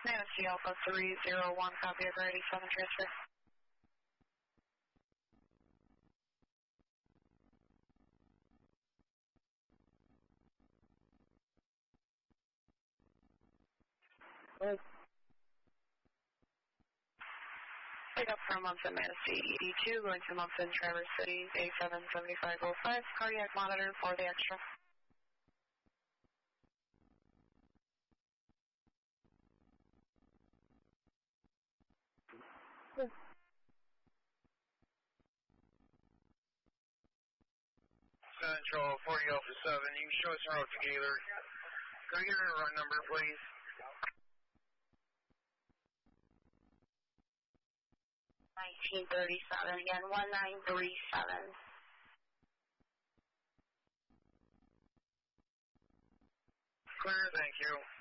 Manatee Alpha 301, copy over 87 transfer. Pick up from Munson, Manatee ED2, going to Munson, Traverse City, A77505, cardiac monitor for the extra. Central 40 Alpha 7, you can show us our route to Gaylord. Can I get her run number, please? 1937, again, 1937. Clear, thank you.